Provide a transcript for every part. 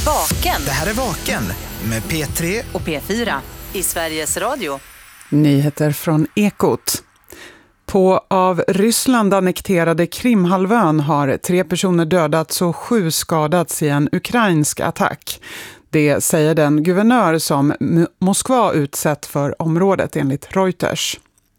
Vaken. Det här är Vaken med P3 och P4 i Sveriges Radio. Nyheter från Ekot. På av Ryssland annekterade Krimhalvön har 3 personer dödats och 7 skadats i en ukrainsk attack. Det säger den guvernör som Moskva utsett för området enligt Reuters.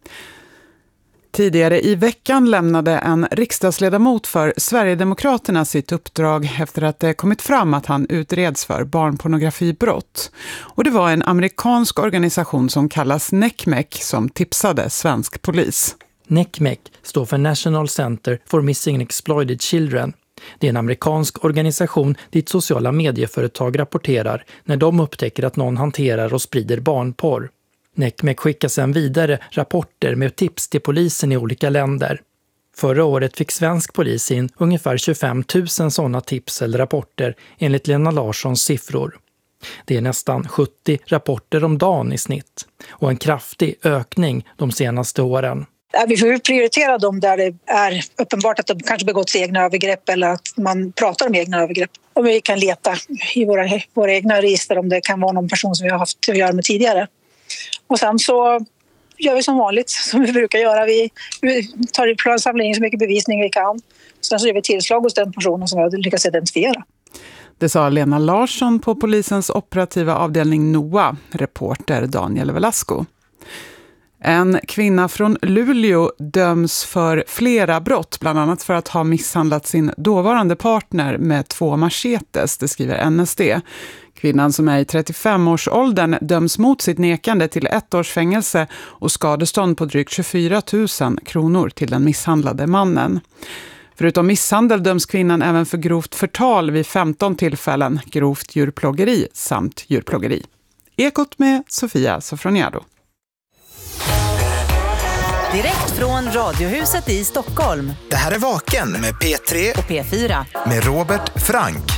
Tidigare i veckan lämnade en riksdagsledamot för Sverigedemokraterna sitt uppdrag efter att det kommit fram att han utreds för barnpornografibrott. Och det var en amerikansk organisation som kallas NCMEC som tipsade svensk polis. NCMEC står för National Center for Missing and Exploited Children. Det är en amerikansk organisation dit sociala medieföretag rapporterar när de upptäcker att någon hanterar och sprider barnporr. NCMEC skickar sedan vidare rapporter med tips till polisen i olika länder. Förra året fick svensk polis in ungefär 25 000 sådana tips eller rapporter enligt Lena Larssons siffror. Det är nästan 70 rapporter om dagen i snitt och en kraftig ökning de senaste åren. Vi får prioritera dem där det är uppenbart att de kanske begått egna övergrepp eller att man pratar om egna övergrepp. Och vi kan leta i våra egna register om det kan vara någon person som vi har haft att göra med tidigare. Och sen så gör vi som vanligt, som vi brukar göra. Vi tar samlar in så mycket bevisning vi kan. Sen så gör vi tillslag hos den personen som vi har lyckats identifiera. Det sa Lena Larsson på polisens operativa avdelning NOA, reporter Daniel Velasco. En kvinna från Luleå döms för flera brott, bland annat för att ha misshandlat sin dåvarande partner med 2 machetes, det skriver NSD. Kvinnan som är i 35-årsåldern döms mot sitt nekande till 1 års fängelse och skadestånd på drygt 24 000 kronor till den misshandlade mannen. Förutom misshandel döms kvinnan även för grovt förtal vid 15 tillfällen, grovt djurplågeri samt djurplågeri. Ekot med Sofia Sofroniado. Direkt från Radiohuset i Stockholm. Det här är Vaken med P3 och P4 med Robert Frank.